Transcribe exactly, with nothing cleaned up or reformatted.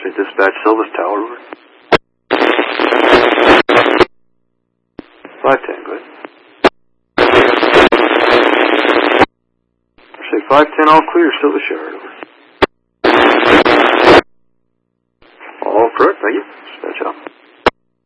Say dispatch Silvis Tower, over. five ten, good. Say five ten, all clear, Silvis Yard, over. All correct, thank you. Dispatch out.